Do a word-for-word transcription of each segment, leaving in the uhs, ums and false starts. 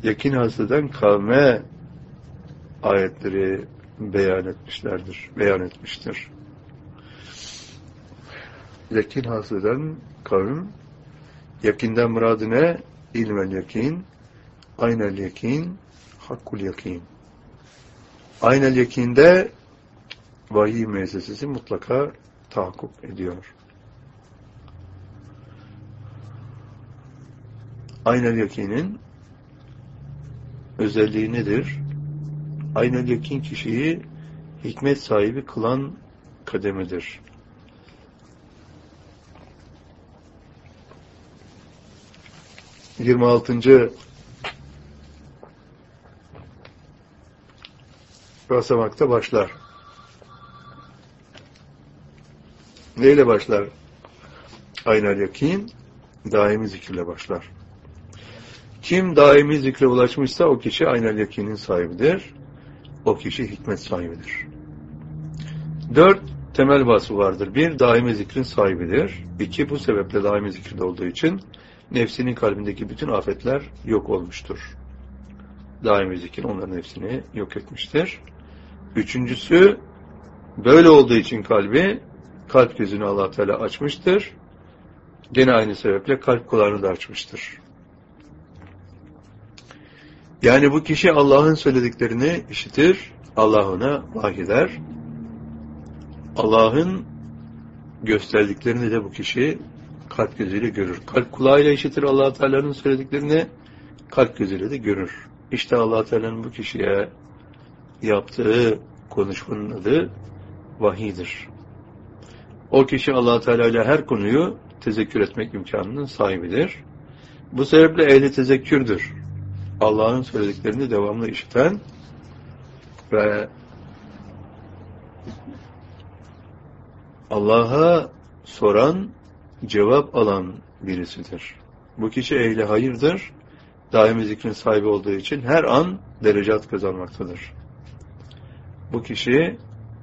yakin hasreden kavme ayetleri beyan etmişlerdir, beyan etmiştir. Yakin hasreden kavim, yakinden muradı ne? İlmel yakin, aynel yakin, hakkul yakin. Aynel yakinde vahiy müessesesi mutlaka tahakkuk ediyor. Aynel yakinin özelliği nedir? Aynel yakin kişiyi hikmet sahibi kılan kademedir. yirmi altıncı basamakta başlar. Neyle başlar? Aynel yakin daimi zikirle başlar. Kim daimi zikre ulaşmışsa o kişi aynel yakinin sahibidir. O kişi hikmet sahibidir. Dört temel vasfı vardır. Bir, daimi zikrin sahibidir. İki, bu sebeple daimi zikirde olduğu için nefsinin kalbindeki bütün afetler yok olmuştur. Daimi zikir onların hepsini yok etmiştir. Üçüncüsü, böyle olduğu için kalbi, kalp gözünü Allah Teala açmıştır. Gene aynı sebeple kalp kulağını da açmıştır. Yani bu kişi Allah'ın söylediklerini işitir, Allah ona vahyeder. Allah'ın gösterdiklerini de bu kişi kalp gözüyle görür. Kalp kulağıyla işitir Allah Teala'nın söylediklerini, kalp gözüyle de görür. İşte Allah Teala'nın bu kişiye yaptığı konuşmanın adı vahiydir. O kişi Allah Teala ile her konuyu tezekkür etmek imkanının sahibidir. Bu sebeple ehli tezekkürdür. Allah'ın söylediklerini devamlı işiten ve Allah'a soran, cevap alan birisidir. Bu kişi ehli hayırdır. Daimi zikrin sahibi olduğu için her an derecat kazanmaktadır. Bu kişi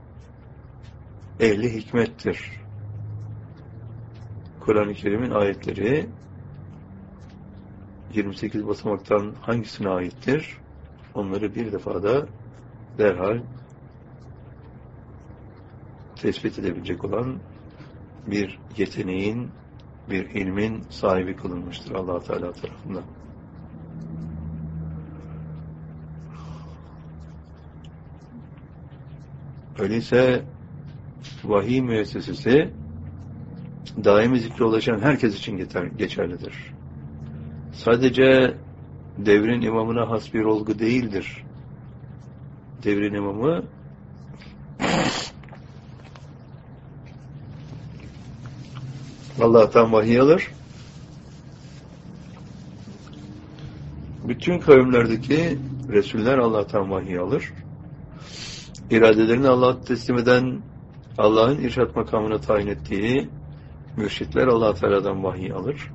ehli hikmettir. Kur'an-ı Kerim'in ayetleri yirmi sekiz basamaktan hangisine aittir? Onları bir defada derhal tespit edebilecek olan bir yeteneğin, bir ilmin sahibi kılınmıştır Allah Teala tarafından. Öyleyse vahiy müessesesi daimi zikre ulaşan herkes için geçerlidir. Sadece devrin imamına has bir olgu değildir. Devrin imamı Allah'tan vahiy alır. Bütün kavimlerdeki Resuller Allah'tan vahiy alır. İradelerini Allah'a teslim eden, Allah'ın irşad makamına tayin ettiği mürşitler Allah Teala'dan vahiy alır.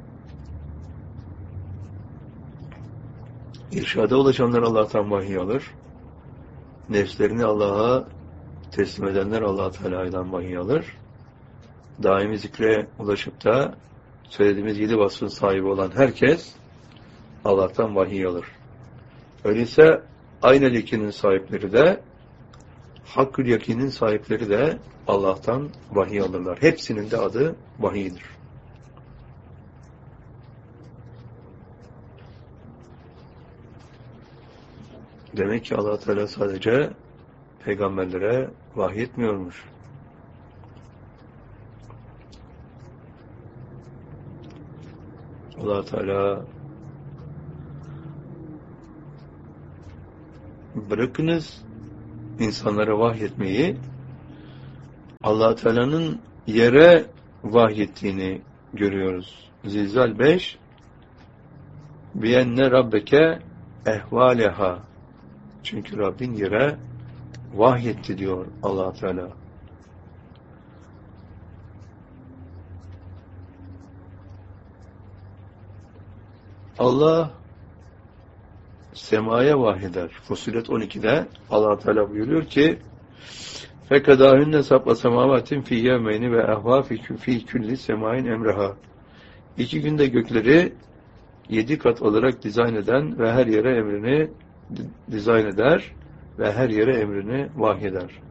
İrşada ulaşanlar Allah'tan vahiy alır. Nefslerini Allah'a teslim edenler Allah Teala'dan vahiy alır. Daimi zikre ulaşıp da söylediğimiz yedi vasfın sahibi olan herkes Allah'tan vahiy alır. Öyleyse aynel yakinin sahipleri de hakkül yakinin sahipleri de Allah'tan vahiy alırlar. Hepsinin de adı vahiydir. Demek ki Allah Teala sadece peygamberlere vahiy etmiyormuş. Allah Teala bırakınız insanlara vahyetmeyi, Allah Teala'nın yere vahyettiğini görüyoruz. Zilzal beş biyenne rabbeke ehvaleha, çünkü Rabbin yere vahyetti diyor Allah Teala. Allah semaya vahyeder. Fussilet on ikide Allah Teala buyuruyor ki fekadahünne sapla semavatin fi yevmeyni ve ehva fi külli semain emreha. İki günde gökleri yedi kat olarak dizayn eden ve her yere emrini dizayn eder ve her yere emrini vahyeder.